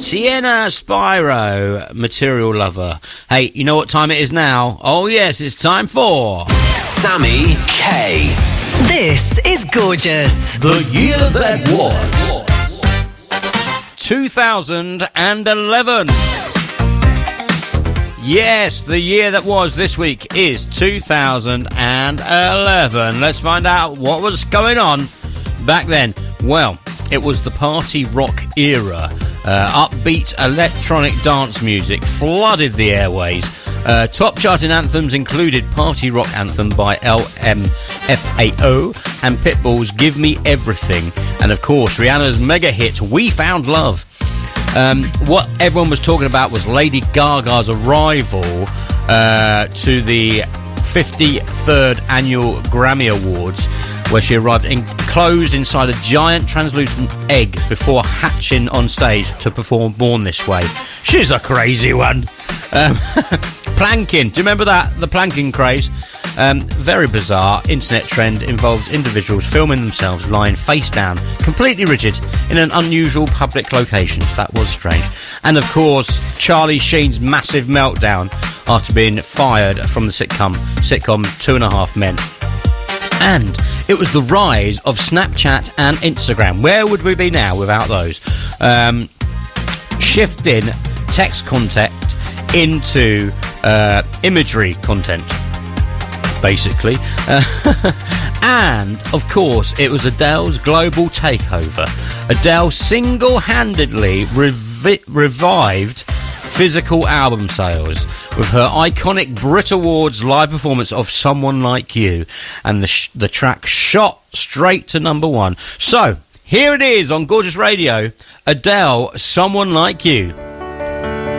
Sienna Spyro, Material Lover. Hey, you know what time it is now? Oh yes, it's time for Sammy K. This is gorgeous. The year that was 2011. Yes, the year that was this week is 2011. Let's find out what was going on back then. Well, it was the party rock era. Upbeat electronic dance music flooded the airways. Top charting anthems included Party Rock Anthem by LMFAO and Pitbull's Give Me Everything. And of course, Rihanna's mega hit We Found Love. What everyone was talking about was Lady Gaga's arrival to the 53rd Annual Grammy Awards, where she arrived enclosed inside a giant translucent egg before hatching on stage to perform Born This Way. She's a crazy one. Planking, do you remember that? The planking craze? Very bizarre internet trend involves individuals filming themselves lying face down, completely rigid, in an unusual public location. That was strange. And of course, Charlie Sheen's massive meltdown after being fired from the sitcom 2.5 Men. And it was the rise of Snapchat and Instagram. Where would we be now without those? Shifting text content into imagery content, basically. And, of course, it was Adele's global takeover. Adele single-handedly revived physical album sales with her iconic Brit Awards live performance of Someone Like You, and the track shot straight to #1. So here it is on Gorgeous Radio, Adele, Someone Like You.